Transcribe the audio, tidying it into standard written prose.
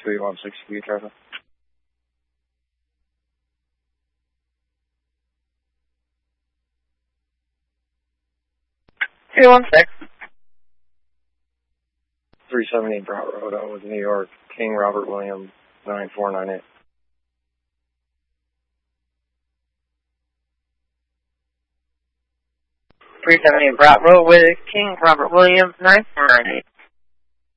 316 traffic. 316. 378 Broad Road with New York, King Robert Williams, 9498. 378 Broad Road with King Robert Williams, 9498.